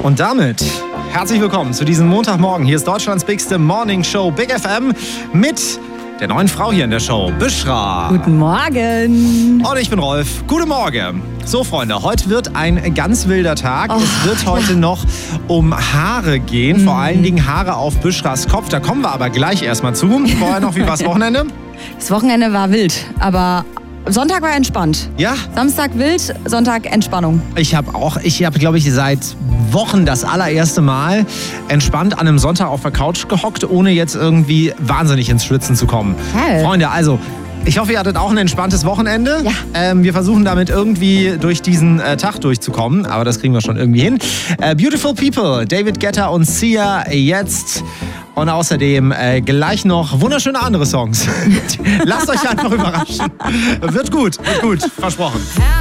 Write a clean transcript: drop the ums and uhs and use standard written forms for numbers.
Und damit herzlich willkommen zu diesem Montagmorgen. Hier ist Deutschlands bigste Morning Show Big FM mit der neuen Frau hier in der Show, Büşra. Guten Morgen. Und ich bin Rolf. Guten Morgen. So, Freunde, heute wird ein ganz wilder Tag. Es wird heute noch um Haare gehen, vor allen Dingen Haare auf Büschras Kopf. Da kommen wir aber gleich erstmal zu. Vorher noch, wie war das Wochenende? Das Wochenende war wild, aber Sonntag war entspannt. Ja? Samstag wild, Sonntag Entspannung. Ich habe, glaube ich, seit Wochen das allererste Mal entspannt an einem Sonntag auf der Couch gehockt, ohne jetzt irgendwie wahnsinnig ins Schwitzen zu kommen. Hey. Freunde, also, ich hoffe, ihr hattet auch ein entspanntes Wochenende. Ja. Wir versuchen damit irgendwie durch diesen Tag durchzukommen, aber das kriegen wir schon irgendwie hin. Beautiful People, David Guetta und Sia jetzt. Und außerdem gleich noch wunderschöne andere Songs. Lasst euch einfach überraschen. Wird gut, versprochen.